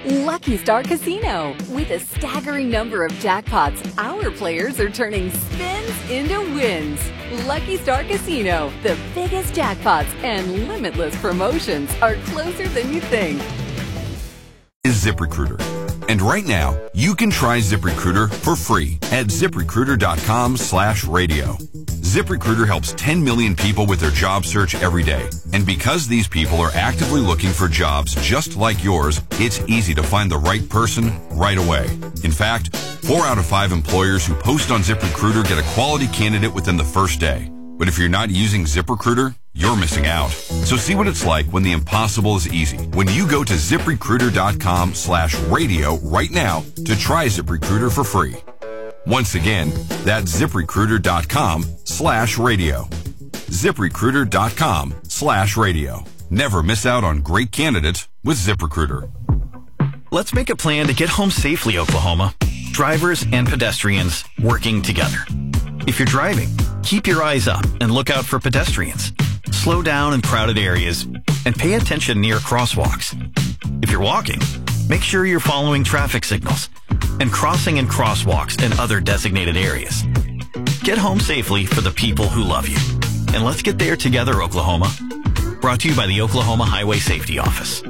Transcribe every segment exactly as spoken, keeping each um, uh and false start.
Lucky Star Casino. With a staggering number of jackpots, our players are turning spins into wins. Lucky Star Casino, the biggest jackpots and limitless promotions are closer than you think. Is ZipRecruiter. And right now, you can try ZipRecruiter for free at ZipRecruiter.com slash radio. ZipRecruiter helps ten million people with their job search every day. And because these people are actively looking for jobs just like yours, it's easy to find the right person right away. In fact, four out of five employers who post on ZipRecruiter get a quality candidate within the first day. But if you're not using ZipRecruiter, you're missing out. So see what it's like when the impossible is easy. When you go to ZipRecruiter.com slash radio right now to try ZipRecruiter for free. Once again, that's ZipRecruiter.com slash radio. ZipRecruiter.com slash radio. Never miss out on great candidates with ZipRecruiter. Let's make a plan to get home safely, Oklahoma. Drivers and pedestrians working together. If you're driving, keep your eyes up and look out for pedestrians. Slow down in crowded areas and pay attention near crosswalks. If you're walking, make sure you're following traffic signals and crossing in crosswalks and other designated areas. Get home safely for the people who love you. And let's get there together, Oklahoma. Brought to you by the Oklahoma Highway Safety Office.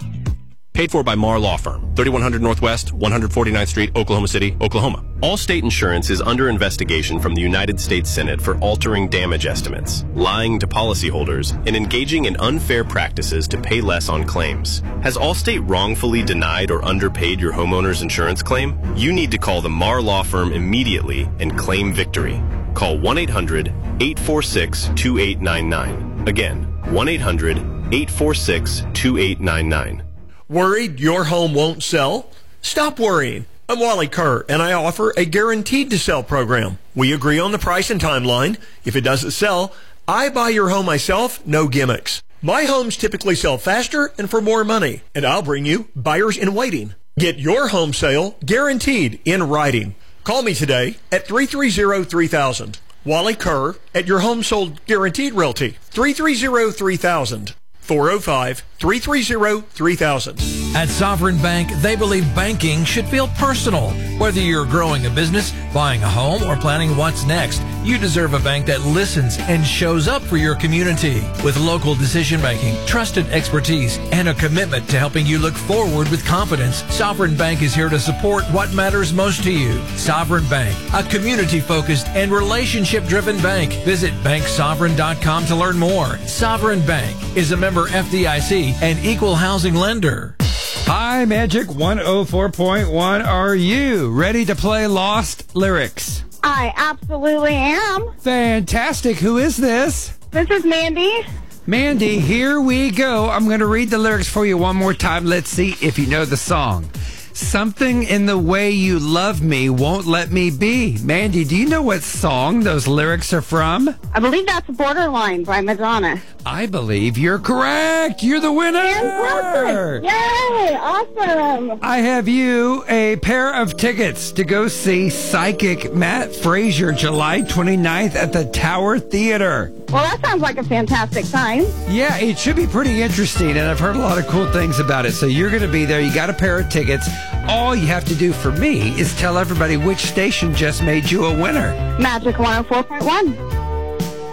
Paid for by Marr Law Firm, thirty-one hundred Northwest, one forty-ninth Street, Oklahoma City, Oklahoma. Allstate Insurance is under investigation from the United States Senate for altering damage estimates, lying to policyholders, and engaging in unfair practices to pay less on claims. Has Allstate wrongfully denied or underpaid your homeowner's insurance claim? You need to call the Marr Law Firm immediately and claim victory. Call one eight hundred, eight four six, two eight nine nine. Again, one eight hundred, eight four six, two eight nine nine. Worried your home won't sell? Stop worrying. I'm Wally Kerr, and I offer a guaranteed to sell program. We agree on the price and timeline. If it doesn't sell, I buy your home myself, no gimmicks. My homes typically sell faster and for more money, and I'll bring you buyers in waiting. Get your home sale guaranteed in writing. Call me today at three three zero, three thousand. Wally Kerr at your home sold guaranteed realty. three three zero, three thousand. four oh five, three three zero, three thousand. At Sovereign Bank, they believe banking should feel personal. Whether you're growing a business, buying a home, or planning what's next, you deserve a bank that listens and shows up for your community. With local decision making, trusted expertise, and a commitment to helping you look forward with confidence, Sovereign Bank is here to support what matters most to you. Sovereign Bank, a community-focused and relationship-driven bank. Visit bank sovereign dot com to learn more. Sovereign Bank is a member F D I C and equal housing lender. Hi, Magic one oh four point one. Are you ready to play Lost Lyrics? I absolutely am. Fantastic. Who is this? This is Mandy. Mandy, here we go. I'm going to read the lyrics for you one more time. Let's see if you know the song. Something in the way you love me won't let me be. Mandy, do you know what song those lyrics are from? I believe that's Borderline by Madonna. I believe you're correct. You're the winner. Fantastic. Yay, awesome. I have you a pair of tickets to go see Psychic Matt Frazier July twenty-ninth at the Tower Theater. Well, that sounds like a fantastic time. Yeah, it should be pretty interesting, and I've heard a lot of cool things about it. So you're going to be there. You got a pair of tickets. All you have to do for me is tell everybody which station just made you a winner. Magic one oh four point one.